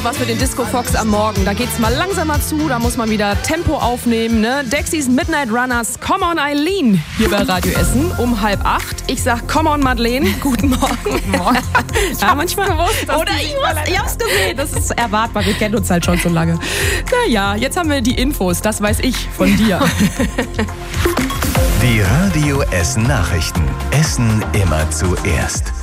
Was für den Disco Fox am Morgen. Da geht's mal langsamer zu, da muss man wieder Tempo aufnehmen. Ne? Dexys Midnight Runners, Come on Eileen, hier bei Radio Essen um 7:30. Ich sag Come on Madeleine, guten Morgen. Guten Morgen. Ja, manchmal gewusst, oder ich hab's gesehen. Das ist erwartbar, wir kennen uns halt schon so lange. Naja, jetzt haben wir die Infos, das weiß ich von dir. Die Radio Essen Nachrichten. Essen immer zuerst.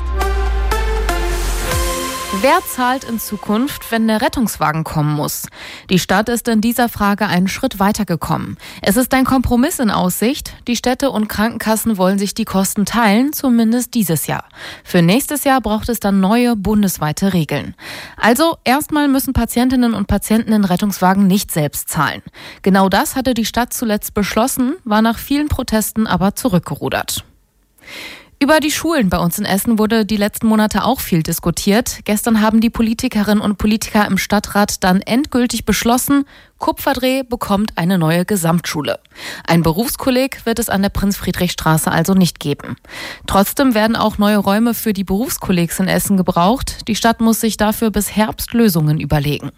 Wer zahlt in Zukunft, wenn der Rettungswagen kommen muss? Die Stadt ist in dieser Frage einen Schritt weitergekommen. Es ist ein Kompromiss in Aussicht. Die Städte und Krankenkassen wollen sich die Kosten teilen, zumindest dieses Jahr. Für nächstes Jahr braucht es dann neue bundesweite Regeln. Also erstmal müssen Patientinnen und Patienten den Rettungswagen nicht selbst zahlen. Genau das hatte die Stadt zuletzt beschlossen, war nach vielen Protesten aber zurückgerudert. Über die Schulen bei uns in Essen wurde die letzten Monate auch viel diskutiert. Gestern haben die Politikerinnen und Politiker im Stadtrat dann endgültig beschlossen, Kupferdreh bekommt eine neue Gesamtschule. Ein Berufskolleg wird es an der Prinz-Friedrich-Straße also nicht geben. Trotzdem werden auch neue Räume für die Berufskollegs in Essen gebraucht. Die Stadt muss sich dafür bis Herbst Lösungen überlegen.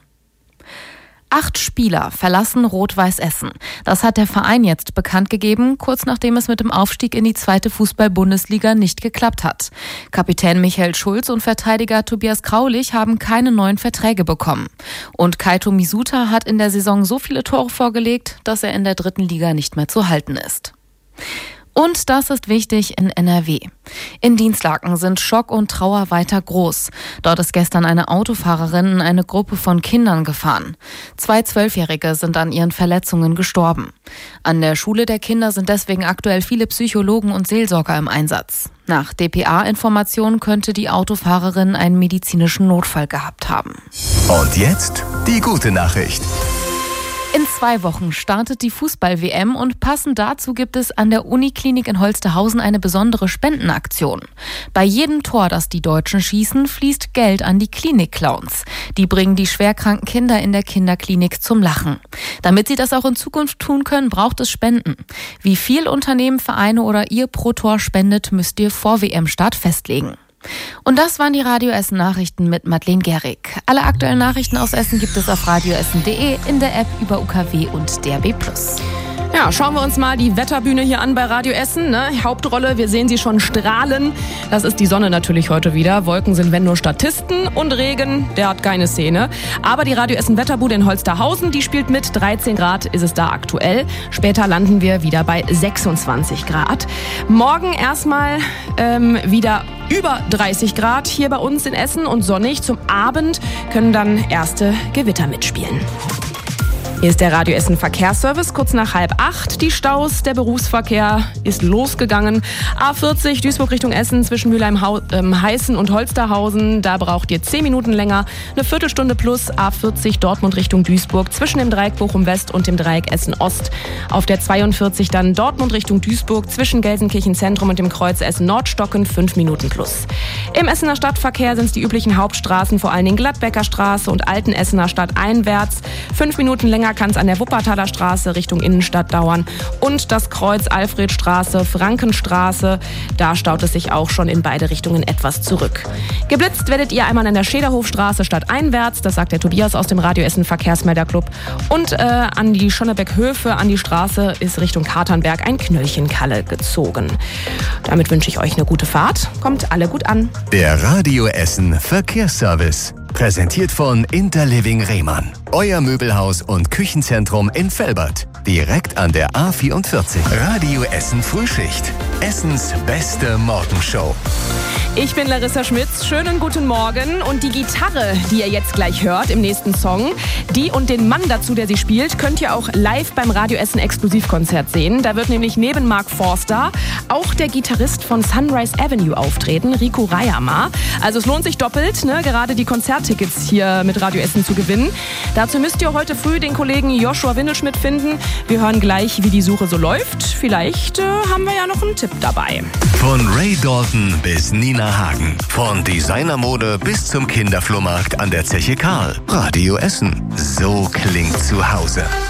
8 Spieler verlassen Rot-Weiß Essen. Das hat der Verein jetzt bekannt gegeben, kurz nachdem es mit dem Aufstieg in die 2. Fußball-Bundesliga nicht geklappt hat. Kapitän Michael Schulz und Verteidiger Tobias Kraulich haben keine neuen Verträge bekommen. Und Kaito Misuta hat in der Saison so viele Tore vorgelegt, dass er in der 3. Liga nicht mehr zu halten ist. Und das ist wichtig in NRW. In Dinslaken sind Schock und Trauer weiter groß. Dort ist gestern eine Autofahrerin in eine Gruppe von Kindern gefahren. 2 12-Jährige sind an ihren Verletzungen gestorben. An der Schule der Kinder sind deswegen aktuell viele Psychologen und Seelsorger im Einsatz. Nach dpa-Informationen könnte die Autofahrerin einen medizinischen Notfall gehabt haben. Und jetzt die gute Nachricht. In 2 Wochen startet die Fußball-WM und passend dazu gibt es an der Uniklinik in Holsterhausen eine besondere Spendenaktion. Bei jedem Tor, das die Deutschen schießen, fließt Geld an die Klinik-Clowns. Die bringen die schwerkranken Kinder in der Kinderklinik zum Lachen. Damit sie das auch in Zukunft tun können, braucht es Spenden. Wie viel Unternehmen, Vereine oder ihr pro Tor spendet, müsst ihr vor WM-Start festlegen. Und das waren die Radio Essen Nachrichten mit Madeleine Gehrig. Alle aktuellen Nachrichten aus Essen gibt es auf radioessen.de, in der App über UKW und DRB+. Ja, schauen wir uns mal die Wetterbühne hier an bei Radio Essen. Ne? Hauptrolle, wir sehen sie schon strahlen. Das ist die Sonne natürlich heute wieder. Wolken sind wenn nur Statisten und Regen, der hat keine Szene. Aber die Radio Essen Wetterbude in Holsterhausen, die spielt mit. 13 Grad ist es da aktuell. Später landen wir wieder bei 26 Grad. Morgen erstmal wieder über 30 Grad hier bei uns in Essen und sonnig. Zum Abend können dann erste Gewitter mitspielen. Hier ist der Radio Essen Verkehrsservice, kurz nach 7:30. Die Staus, der Berufsverkehr ist losgegangen. A40 Duisburg Richtung Essen zwischen Mülheim-Heißen und Holsterhausen. Da braucht ihr 10 Minuten länger, eine Viertelstunde plus. A40 Dortmund Richtung Duisburg zwischen dem Dreieck Bochum West und dem Dreieck Essen Ost. Auf der 42 dann Dortmund Richtung Duisburg zwischen Gelsenkirchen Zentrum und dem Kreuz Essen Nordstocken 5 Minuten plus. Im Essener Stadtverkehr sind es die üblichen Hauptstraßen, vor allen Dingen Gladbecker Straße und Alten Essener Stadt einwärts. 5 Minuten länger kann es an der Wuppertaler Straße Richtung Innenstadt dauern. Und das Kreuz Alfredstraße, Frankenstraße, da staut es sich auch schon in beide Richtungen etwas zurück. Geblitzt werdet ihr einmal an der Schäderhofstraße stadteinwärts, das sagt der Tobias aus dem Radio Essen Verkehrsmelderclub. Und an die Schonnebeck-Höfe, an die Straße ist Richtung Katernberg ein Knöllchenkalle gezogen. Damit wünsche ich euch eine gute Fahrt. Kommt alle gut an. Der Radio Essen Verkehrsservice. Präsentiert von Interliving Rehmann. Euer Möbelhaus und Küchenzentrum in Velbert. Direkt an der A44. Radio Essen Frühschicht. Essens beste Morgenshow. Ich bin Larissa Schmitz. Schönen guten Morgen. Und die Gitarre, die ihr jetzt gleich hört im nächsten Song, die und den Mann dazu, der sie spielt, könnt ihr auch live beim Radio Essen Exklusivkonzert sehen. Da wird nämlich neben Mark Forster auch der Gitarrist von Sunrise Avenue auftreten, Rico Rayama. Also es lohnt sich doppelt, ne, gerade die Konzerttickets hier mit Radio Essen zu gewinnen. Dazu müsst ihr heute früh den Kollegen Joshua Windelschmidt finden. Wir hören gleich, wie die Suche so läuft. Vielleicht haben wir ja noch einen Tipp dabei. Von Ray Dalton bis Nina Hagen. Von Designermode bis zum Kinderflohmarkt an der Zeche Karl. Radio Essen. So klingt zu Hause.